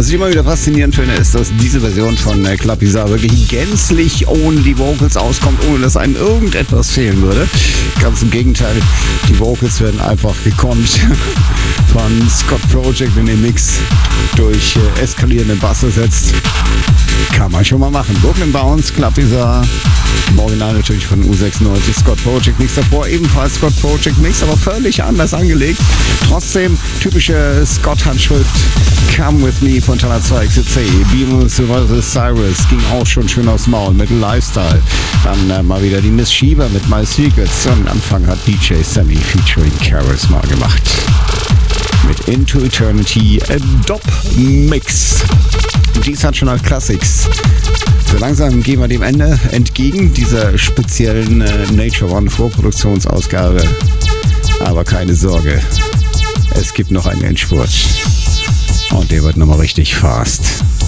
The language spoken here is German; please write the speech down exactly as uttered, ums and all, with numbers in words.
Was ich immer wieder faszinierend finde, ist, dass diese Version von äh, Club Bizarre wirklich gänzlich ohne die Vocals auskommt, ohne dass einem irgendetwas fehlen würde. Ganz im Gegenteil, die Vocals werden einfach gekonnt von Scott Project in den Mix durch äh, eskalierende Bass ersetzt. Kann man schon mal machen. Brooklyn Bounce, Club Bizarre, im Original natürlich von U sechsundneunzig, Scott Project Mix davor, ebenfalls Scott Project Mix, aber völlig anders angelegt. Trotzdem typische Scott-Handschrift. Come With Me von Teller zwei X C, Beatles versus. Cyrus ging auch schon schön aufs Maul mit Lifestyle. Dann äh, mal wieder die Miss Schieber mit My Secrets. Und Anfang hat D J Sammy featuring Charisma gemacht. Mit Into Eternity, a Dop-Mix. Dies hat schon als Classics. So langsam gehen wir dem Ende entgegen, dieser speziellen äh, Nature One Vorproduktionsausgabe. Aber keine Sorge, es gibt noch einen Endspurt. Und der wird nochmal richtig fast.